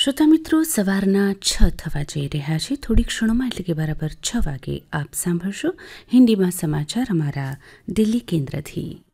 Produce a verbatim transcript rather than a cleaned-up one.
શ્રોતા મિત્રો, સવારના છ થવા જઈ રહ્યા છે. થોડી ક્ષણોમાં એટલે કે બરાબર છ વાગે આપ સાંભળશો હિન્દીમાં સમાચાર અમારા દિલ્હી કેન્દ્રથી.